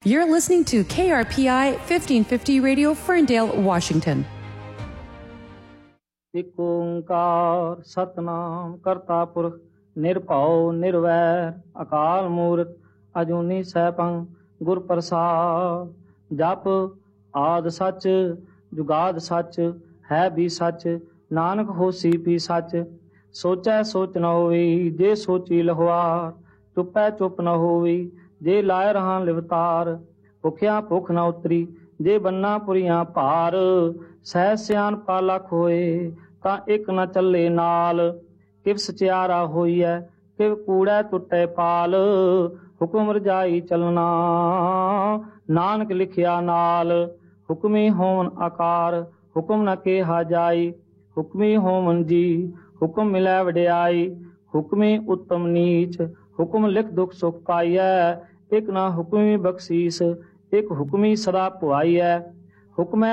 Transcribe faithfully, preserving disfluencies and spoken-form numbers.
You're listening to K R P I fifteen fifty Radio, Ferndale, Washington. ਇਕ ਓੰਕਾਰ ਸਤਨਾਮ ਕਰਤਾ ਪੁਰਖ ਨਿਰਭਉ ਨਿਰਵੈਰ ਅਕਾਲ ਮੂਰਤ ਅਜੂਨੀ ਸੈਭੰ ਗੁਰ ਪ੍ਰਸਾਦ। ਜਪ ਆਦ ਸੱਚ ਜੁਗਾਦ ਸੱਚ ਹੈ ਵੀ ਸੱਚ ਨਾਨਕ ਹੋਸੀ ਵੀ ਸੱਚ। ਸੋਚੈ ਸੋਚ ਨ ਹੋਈ ਜੇ ਸੋਚੀ ਲਹੁਆਰ ਚੁੱਪੈ ਚੁੱਪ ਨ ਹੋਈ ਜੇ ਲਾਇ ਰਹਾਂ ਲਿਵਤਾਰ। ਭੁਖਿਆ ਭੁੱਖ ਨ ਉਤਰੀ ਜੇ ਬੰਨਾ ਪੁਰੀਆਂ ਭਾਰ। ਸਹਿ ਸਿਆਣਪਾ ਲੱਖ ਹੋਏ ਤਾਂ ਇੱਕ ਨ ਚੱਲੇ ਨਾਲ। ਕਿਵ ਸਚਿਆਰਾ ਹੋਈਐ ਕਿਵ ਕੂੜੈ ਟੁੱਟੇ ਪਾਲ। ਹੁਕਮ ਰਜਾਈ ਚੱਲਣਾ ਨਾਨਕ ਲਿਖਿਆ ਨਾਲ। ਹੁਕਮੀ ਹੋਵਨ ਆਕਾਰ ਹੁਕਮ ਨ ਕਿਹਾ ਜਾਈ। ਹੁਕਮੀ ਹੋਵਨ ਜੀ ਹੁਕਮ ਮਿਲੈ ਵਡਿਆਈ। ਹੁਕਮੀ ਉੱਤਮ ਨੀਚ ਹੁਕਮ ਲਿਖ ਦੁਖ ਸੁਖ ਪਾਈਐ। ਇੱਕ ਨਾ ਹੁਕਮੀ ਬਖਸ਼ੀਸ ਇੱਕ ਹੁਕਮੀ ਸਦਾ ਭੁਆਈਐ। ਹੁਕਮੈ